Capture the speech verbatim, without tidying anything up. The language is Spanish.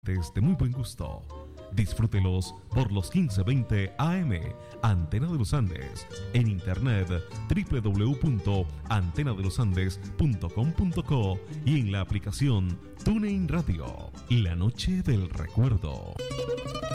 de muy buen gusto. Disfrútelos por los quince veinte A M, Antena de los Andes, en internet doble u doble u doble u punto antena de los andes punto com punto co y en la aplicación TuneIn Radio. La noche del recuerdo.